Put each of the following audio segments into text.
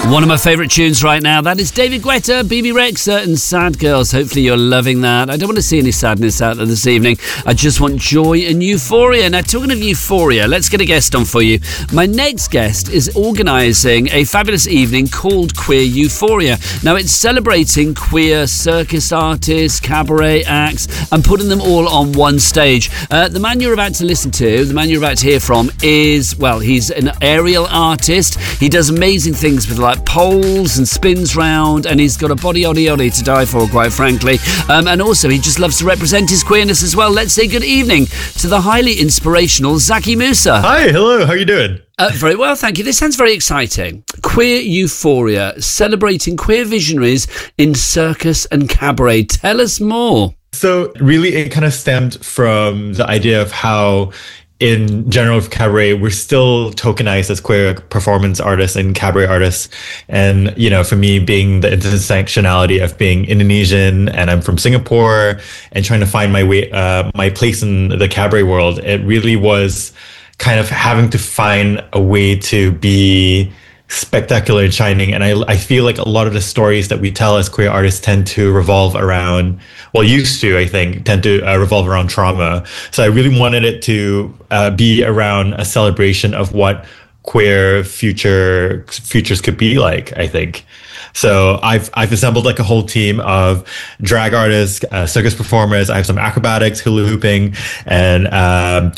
One of my favourite tunes right now, that is David Guetta, BB Rexa and Sad Girls. Hopefully you're loving that. I don't want to see any sadness out there this evening. I just want joy and euphoria. Now, talking of euphoria, let's get a guest on for you. My next guest is organising a fabulous evening called Queer Euphoria. Now, it's celebrating queer circus artists, cabaret acts, and putting them all on one stage. The man you're about to listen to, the man you're about to hear from is, well, he's an aerial artist. He does amazing things with like poles and spins round, and he's got a body oddy to die for, quite frankly. And also, he just loves to represent his queerness as well. Let's say good evening to the highly inspirational Zaki Musa. Hi, hello, how are you doing? Very well, thank you. This sounds very exciting. Queer Euphoria, celebrating queer visionaries in circus and cabaret. Tell us more. So really, it kind of stemmed from the idea of how in general of cabaret, we're still tokenized as queer performance artists and cabaret artists. And, you know, for me, being the intersectionality of being Indonesian and I'm from Singapore and trying to find my way, my place in the cabaret world, it really was kind of having to find a way to be spectacular and shining. And I feel like a lot of the stories that we tell as queer artists tend to revolve around, well, used to, I think, tend to revolve around trauma. So I really wanted it to be around a celebration of what queer futures could be like, I think. So I've assembled like a whole team of drag artists, circus performers. I have some acrobatics, hula hooping, and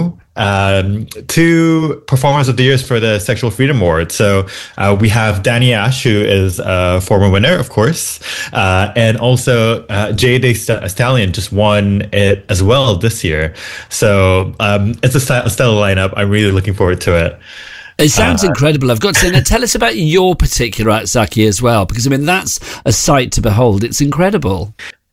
two performers of the years for the Sexual Freedom Award. So we have Danny Ash, who is a former winner, of course, and also Jay Day Stallion just won it as well this year. So it's a stellar lineup. I'm really looking forward to it. It sounds incredible, I've got to say. Now, tell us about your particular act, Zaki, as well, because, I mean, that's a sight to behold. It's incredible.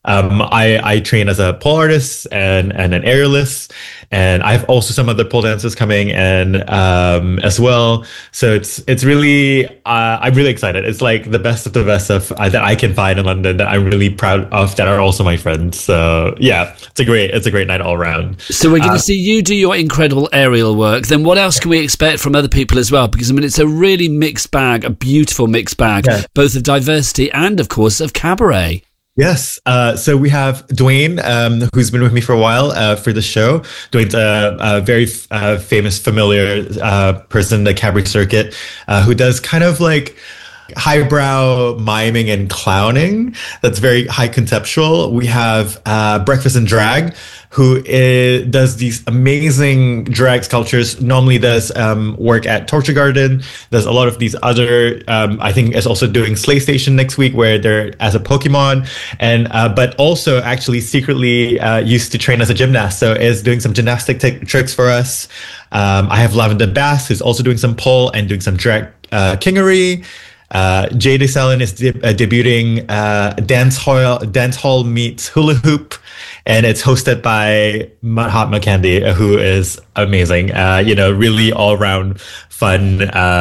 I train as a pole artist and an aerialist, and I have also some other pole dancers coming and as well. So it's really I'm really excited. It's like the best of the best of that I can find in London that I'm really proud of, that are also my friends. So yeah, it's a great night all around. So we're going to see you do your incredible aerial work. Then what else can we expect from other people as well? Because I mean, it's a really mixed bag, a beautiful mixed bag, both of diversity and of course of cabaret. Yes. So we have Dwayne, who's been with me for a while for the show. Dwayne's a very famous, familiar person in the cabaret circuit who does kind of like highbrow miming and clowning that's very high conceptual. We have Breakfast in Drag, who does these amazing drag sculptures, normally does work at Torture Garden, does a lot of these other, I think is also doing Slay Station next week where they're as a Pokemon, and but also actually secretly used to train as a gymnast, so is doing some gymnastic tricks for us. I have Lavender Bass, who's also doing some pole and doing some drag kingery. Jay Day Stallion is debuting dance hall meets hula hoop, and it's hosted by Mahatma Gandhi, who is amazing. Really all around fun,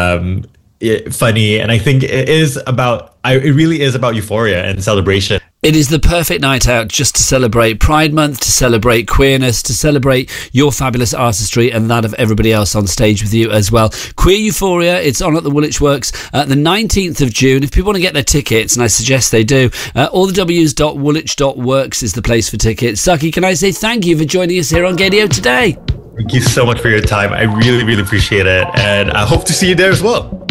funny, and I think it really is about euphoria and celebration. It is the perfect night out just to celebrate Pride Month, to celebrate queerness, to celebrate your fabulous artistry and that of everybody else on stage with you as well. Queer Euphoria, it's on at the Woolwich Works the 19th of June. If people want to get their tickets, and I suggest they do, allthews.woolwich.works is the place for tickets. Zaki, can I say thank you for joining us here on Gaydio today? Thank you so much for your time. I really, really appreciate it. And I hope to see you there as well.